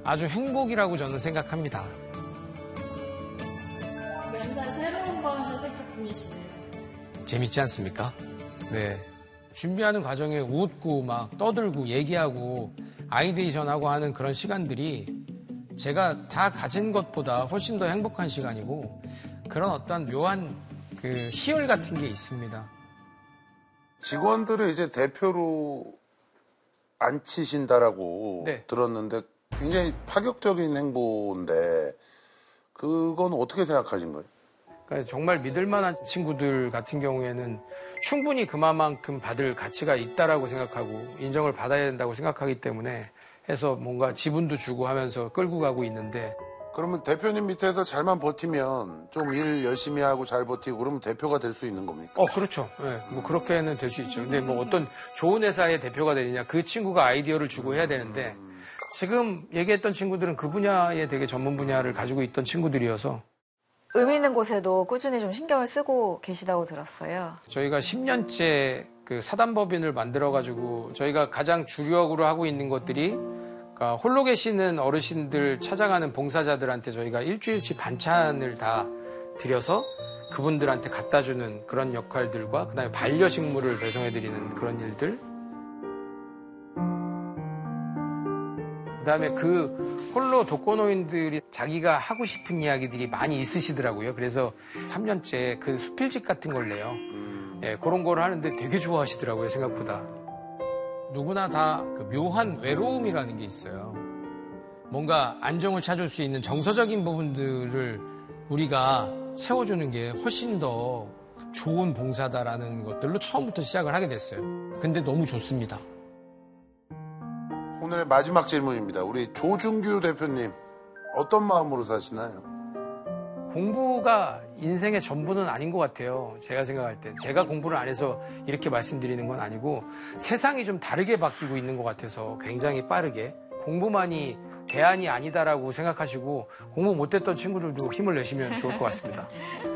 아주 행복이라고 저는 생각합니다. 맨날 새로운 거 하실 생각뿐이시네요. 재밌지 않습니까? 네. 준비하는 과정에 웃고 막 떠들고 얘기하고 아이데이션하고 하는 그런 시간들이 제가 다 가진 것보다 훨씬 더 행복한 시간이고 그런 어떤 묘한 그 희열 같은 게 있습니다. 직원들을 이제 대표로 앉히신다라고 네. 들었는데 굉장히 파격적인 행보인데 그건 어떻게 생각하신 거예요? 그러니까 정말 믿을 만한 친구들 같은 경우에는 충분히 그만큼 받을 가치가 있다라고 생각하고 인정을 받아야 된다고 생각하기 때문에 해서 뭔가 지분도 주고 하면서 끌고 가고 있는데 그러면 대표님 밑에서 잘만 버티면 좀 일 열심히 하고 잘 버티고 그러면 대표가 될 수 있는 겁니까? 그렇죠. 네, 뭐 그렇게는 될 수 있죠. 근데 뭐 어떤 좋은 회사의 대표가 되느냐 그 친구가 아이디어를 주고 해야 되는데 지금 얘기했던 친구들은 그 분야에 되게 전문 분야를 가지고 있던 친구들이어서 의미 있는 곳에도 꾸준히 좀 신경을 쓰고 계시다고 들었어요. 저희가 10년째 그 사단법인을 만들어가지고 저희가 가장 주력으로 하고 있는 것들이 그러니까 홀로 계시는 어르신들 찾아가는 봉사자들한테 저희가 일주일치 반찬을 다 드려서 그분들한테 갖다 주는 그런 역할들과 그다음에 반려식물을 배송해드리는 그런 일들 그다음에 그 홀로 독거노인들이 자기가 하고 싶은 이야기들이 많이 있으시더라고요. 그래서 3년째 그 수필집 같은 걸 내요. 예, 그런 거를 하는데 되게 좋아하시더라고요, 생각보다. 누구나 다 그 묘한 외로움이라는 게 있어요. 뭔가 안정을 찾을 수 있는 정서적인 부분들을 우리가 채워주는 게 훨씬 더 좋은 봉사다라는 것들로 처음부터 시작을 하게 됐어요. 근데 너무 좋습니다. 오늘의 마지막 질문입니다. 우리 조중규 대표님 어떤 마음으로 사시나요? 공부가 인생의 전부는 아닌 것 같아요. 제가 생각할 때. 제가 공부를 안 해서 이렇게 말씀드리는 건 아니고 세상이 좀 다르게 바뀌고 있는 것 같아서 굉장히 빠르게 공부만이 대안이 아니다라고 생각하시고 공부 못했던 친구들도 힘을 내시면 좋을 것 같습니다.